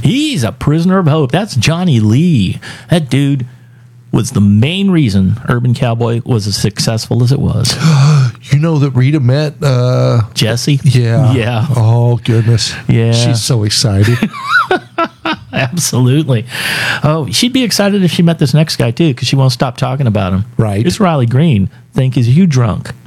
He's a prisoner of hope. That's Johnny Lee. That dude was the main reason Urban Cowboy was as successful as it was. You know that Rita met Jesse? Yeah. Yeah. Oh, goodness. Yeah. She's so excited. Absolutely. Oh, she'd be excited if she met this next guy, too, because she won't stop talking about him. Right. This Riley Green think, is you drunk?